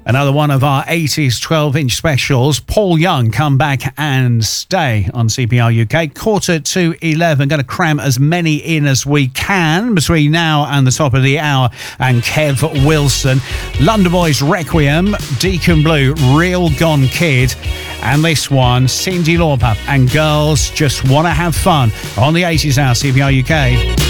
Another one of our 80s 12-inch specials. Paul Young, Come Back and Stay on CPR UK. 11:45. Going to cram as many in as we can between now and the top of the hour. And Kev Wilson. London Boys Requiem, Deacon Blue, Real Gone Kid. And this one, Cyndi Lauper and Girls Just Wanna Have Fun on the 80s Hour, CPR UK.